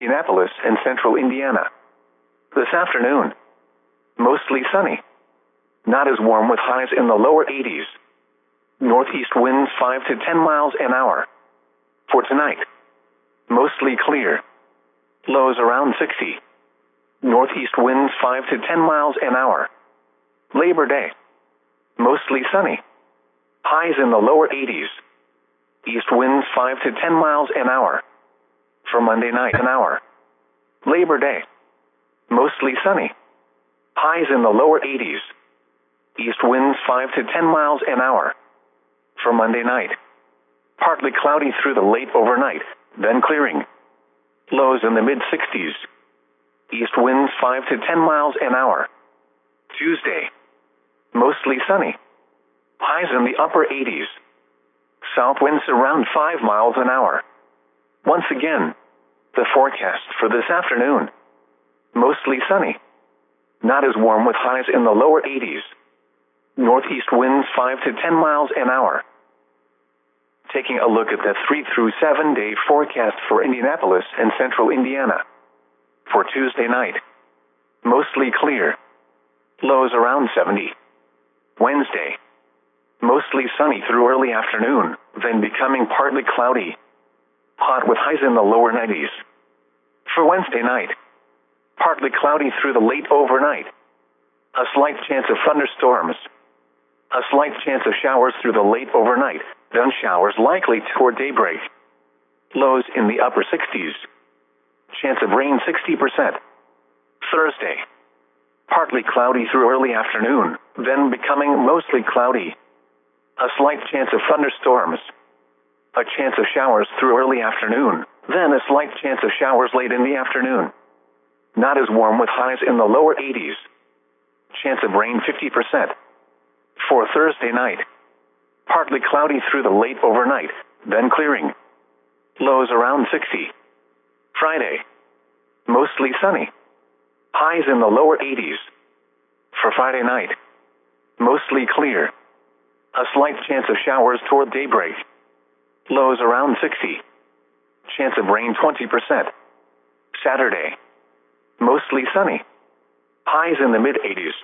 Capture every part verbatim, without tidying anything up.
Indianapolis and central Indiana. This afternoon, mostly sunny. Not as warm with highs in the lower eighties. Northeast winds five to ten miles an hour. For tonight, mostly clear. Lows around sixty. Northeast winds five to ten miles an hour. Labor Day, mostly sunny. Highs in the lower eighties. East winds five to ten miles an hour. For Monday night, an hour. Labor Day, mostly sunny. Highs in the lower eighties. East winds five to ten miles an hour. For Monday night, partly cloudy through the late overnight, then clearing. Lows in the mid-sixties. East winds five to ten miles an hour. Tuesday, mostly sunny. Highs in the upper eighties. South winds around five miles an hour. Once again, the forecast for this afternoon. Mostly sunny. Not as warm with highs in the lower eighties. Northeast winds five to ten miles an hour. Taking a look at the three through seven day forecast for Indianapolis and central Indiana. For Tuesday night, mostly clear. Lows around seventy. Wednesday, mostly sunny through early afternoon, then becoming partly cloudy. Hot with highs in the lower nineties. For Wednesday night, partly cloudy through the late overnight. A slight chance of thunderstorms. A slight chance of showers through the late overnight, then showers likely toward daybreak. Lows in the upper sixties. Chance of rain sixty percent. Thursday, partly cloudy through early afternoon, then becoming mostly cloudy. A slight chance of thunderstorms. A chance of showers through early afternoon, then a slight chance of showers late in the afternoon. Not as warm with highs in the lower eighties. Chance of rain fifty percent. For Thursday night, partly cloudy through the late overnight, then clearing. Lows around sixty. Friday, mostly sunny. Highs in the lower eighties. For Friday night, mostly clear. A slight chance of showers toward daybreak. Lows around sixty. Chance of rain twenty percent. Saturday, mostly sunny. Highs in the mid-eighties.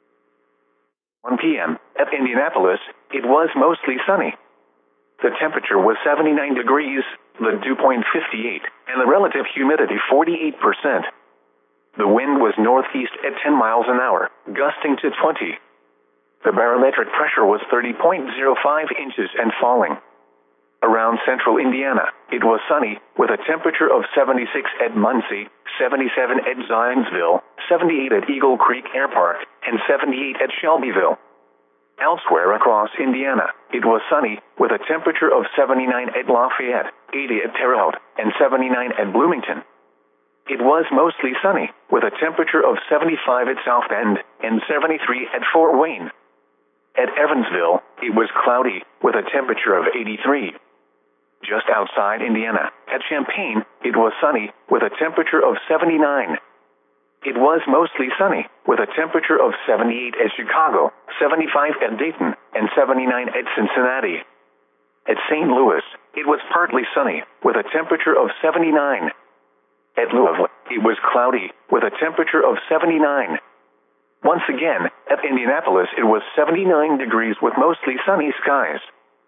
one p.m. at Indianapolis, it was mostly sunny. The temperature was seventy-nine degrees, the dew point fifty-eight, and the relative humidity forty-eight percent. The wind was northeast at ten miles an hour, gusting to twenty. The barometric pressure was thirty point zero five inches and falling. Around central Indiana, it was sunny, with a temperature of seventy-six at Muncie, seventy-seven at Zionsville, seventy-eight at Eagle Creek Air Park, and seventy-eight at Shelbyville. Elsewhere across Indiana, it was sunny, with a temperature of seventy-nine at Lafayette, eighty at Terre Haute, and seventy-nine at Bloomington. It was mostly sunny, with a temperature of seventy-five at South Bend, and seventy-three at Fort Wayne. At Evansville, it was cloudy, with a temperature of eighty-three. Just outside Indiana, at Champaign, it was sunny, with a temperature of seventy-nine. It was mostly sunny, with a temperature of seventy-eight at Chicago, seventy-five at Dayton, and seventy-nine at Cincinnati. At Saint Louis, it was partly sunny, with a temperature of seventy-nine. At Louisville, it was cloudy, with a temperature of seventy-nine. Once again, at Indianapolis, it was seventy-nine degrees with mostly sunny skies.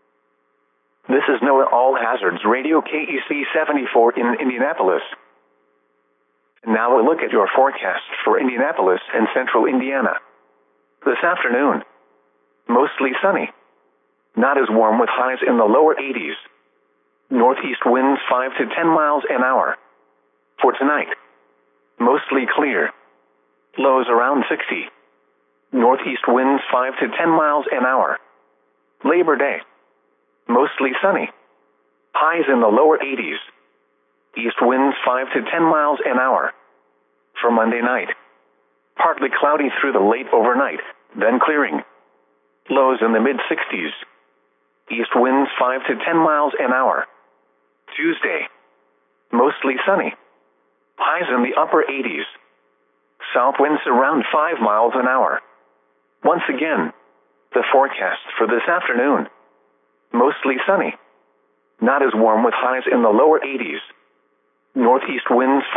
This is NOAA All Hazards Radio K E C seventy-four in Indianapolis. Now a look at your forecast for Indianapolis and central Indiana. This afternoon, mostly sunny. Not as warm with highs in the lower eighties. Northeast winds five to ten miles an hour. For tonight, mostly clear. Lows around sixty. Northeast winds five to ten miles an hour. Labor Day, mostly sunny. Highs in the lower eighties. East winds five to ten miles an hour. For Monday night, partly cloudy through the late overnight, then clearing. Lows in the mid-sixties. East winds five to ten miles an hour. Tuesday, mostly sunny. Highs in the upper eighties. South winds around five miles an hour. Once again, the forecast for this afternoon. Mostly sunny. Not as warm with highs in the lower eighties. Northeast winds